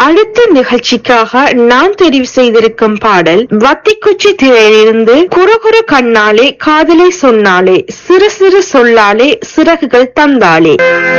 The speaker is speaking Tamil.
அடுத்த நிகழ்ச்சிக்காக நான் தெரிவு செய்திருக்கும் பாடல் வத்திக்குச்சி திரையிலிருந்து குறுகுறு கண்ணாலே காதலை சொன்னாலே சிறு சிறு சொல்லாலே சிறகுகள் தந்தாலே.